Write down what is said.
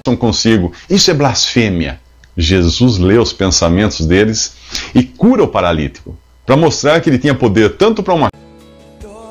consigo, isso é blasfêmia. Jesus lê os pensamentos deles e cura o paralítico, para mostrar que ele tinha poder tanto para uma